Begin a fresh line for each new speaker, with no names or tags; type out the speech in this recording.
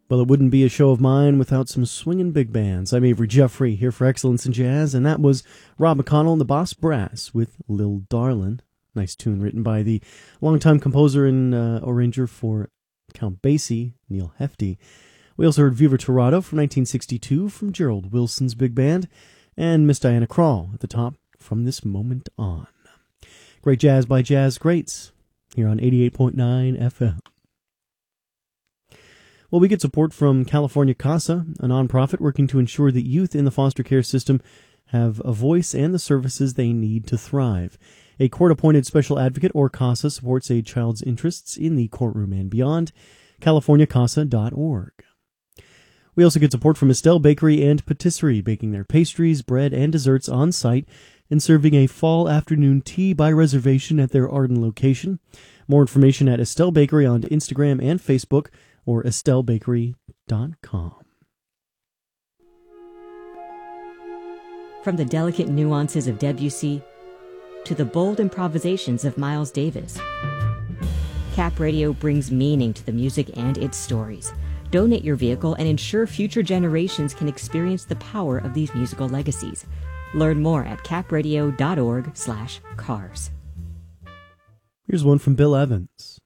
Well, it wouldn't be a show of mine without some swinging big bands. I'm Avery Jeffrey, here for Excellence in Jazz, and that was Rob McConnell and the Boss Brass with Lil Darlin'. Nice tune written by the longtime composer and arranger for Count Basie, Neil Hefti. We also heard Viva Torado from 1962 from Gerald Wilson's big band, and Miss Diana Krall at the top from This Moment On. Great jazz by jazz greats here on 88.9 FM. Well, we get support from California CASA, a nonprofit working to ensure that youth in the foster care system have a voice and the services they need to thrive. A court-appointed special advocate, or CASA, supports a child's interests in the courtroom and beyond. CaliforniaCASA.org. We also get support from Estelle Bakery and Patisserie, baking their pastries, bread, and desserts on site and serving a fall afternoon tea by reservation at their Arden location. More information at Estelle Bakery on Instagram and Facebook, or estellebakery.com.
From the delicate nuances of Debussy to the bold improvisations of Miles Davis, Cap Radio brings meaning to the music and its stories. Donate your vehicle and ensure future generations can experience the power of these musical legacies. Learn more at capradio.org/cars.
Here's one from Bill Evans.